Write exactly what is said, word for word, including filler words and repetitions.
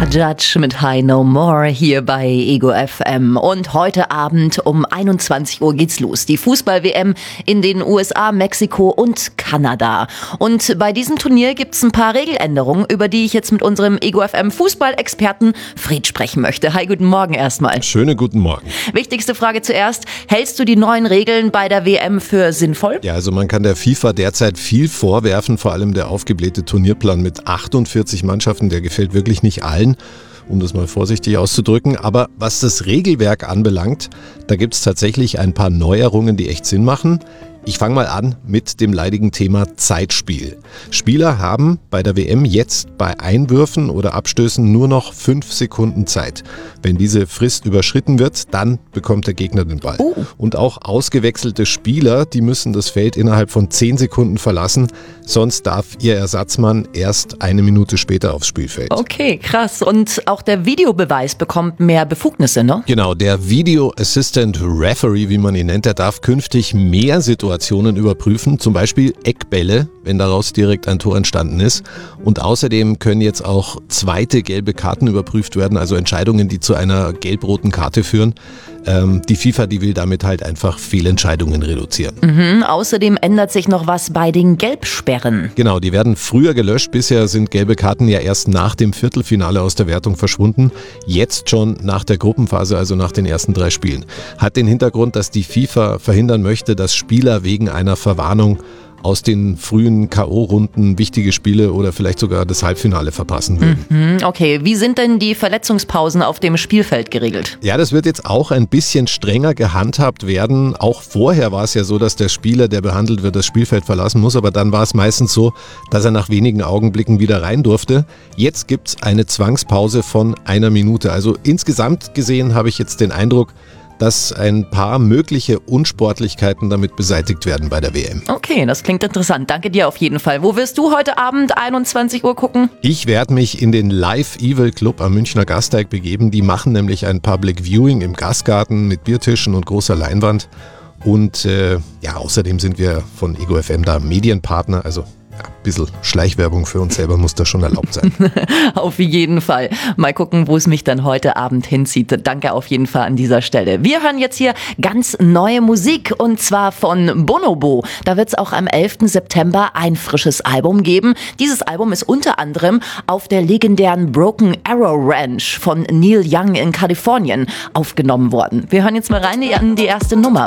Judge mit High No More hier bei Ego F M. Und heute Abend um einundzwanzig Uhr geht's los. Die Fußball-W M in den U S A, Mexiko und Kanada. Und bei diesem Turnier gibt's ein paar Regeländerungen, über die ich jetzt mit unserem Ego F M Fußball-Experten Fred sprechen möchte. Hi, guten Morgen erstmal. Schönen guten Morgen. Wichtigste Frage zuerst. Hältst du die neuen Regeln bei der W M für sinnvoll? Ja, also man kann der FIFA derzeit viel vorwerfen, vor allem der aufgeblähte Turnierplan mit achtundvierzig Mannschaften, der gefällt wirklich nicht allen, um das mal vorsichtig auszudrücken. Aber was das Regelwerk anbelangt, da gibt es tatsächlich ein paar Neuerungen, die echt Sinn machen. Ich fange mal an mit dem leidigen Thema Zeitspiel. Spieler haben bei der W M jetzt bei Einwürfen oder Abstößen nur noch fünf Sekunden Zeit. Wenn diese Frist überschritten wird, dann bekommt der Gegner den Ball. Oh. Und auch ausgewechselte Spieler, die müssen das Feld innerhalb von zehn Sekunden verlassen, sonst darf ihr Ersatzmann erst eine Minute später aufs Spielfeld. Okay, krass. Und auch der Videobeweis bekommt mehr Befugnisse, ne? Genau, der Video Assistant Referee, wie man ihn nennt, der darf künftig mehr Situationen überprüfen, zum Beispiel Eckbälle, wenn daraus direkt ein Tor entstanden ist. Und außerdem können jetzt auch zweite gelbe Karten überprüft werden, also Entscheidungen, die zu einer gelb-roten Karte führen. Ähm, die FIFA, die will damit halt einfach Fehlentscheidungen reduzieren. Mhm, außerdem ändert sich noch was bei den Gelbsperren. Genau, die werden früher gelöscht. Bisher sind gelbe Karten ja erst nach dem Viertelfinale aus der Wertung verschwunden. Jetzt schon nach der Gruppenphase, also nach den ersten drei Spielen. Hat den Hintergrund, dass die FIFA verhindern möchte, dass Spieler wegen einer Verwarnung aus den frühen K O-Runden wichtige Spiele oder vielleicht sogar das Halbfinale verpassen würden. Mhm, okay, wie sind denn die Verletzungspausen auf dem Spielfeld geregelt? Ja, das wird jetzt auch ein bisschen strenger gehandhabt werden. Auch vorher war es ja so, dass der Spieler, der behandelt wird, das Spielfeld verlassen muss, aber dann war es meistens so, dass er nach wenigen Augenblicken wieder rein durfte. Jetzt gibt es eine Zwangspause von einer Minute. Also insgesamt gesehen habe ich jetzt den Eindruck, dass ein paar mögliche Unsportlichkeiten damit beseitigt werden bei der W M. Okay, das klingt interessant. Danke dir auf jeden Fall. Wo wirst du heute Abend einundzwanzig Uhr gucken? Ich werde mich in den Live Evil Club am Münchner Gasteig begeben. Die machen nämlich ein Public Viewing im Gastgarten mit Biertischen und großer Leinwand. Und äh, ja, außerdem sind wir von Ego F M da Medienpartner, also ja, ein bisschen Schleichwerbung für uns selber muss da schon erlaubt sein. Auf jeden Fall. Mal gucken, wo es mich dann heute Abend hinzieht. Danke auf jeden Fall an dieser Stelle. Wir hören jetzt hier ganz neue Musik und zwar von Bonobo. Da wird es auch am elften September ein frisches Album geben. Dieses Album ist unter anderem auf der legendären Broken Arrow Ranch von Neil Young in Kalifornien aufgenommen worden. Wir hören jetzt mal rein in die erste Nummer.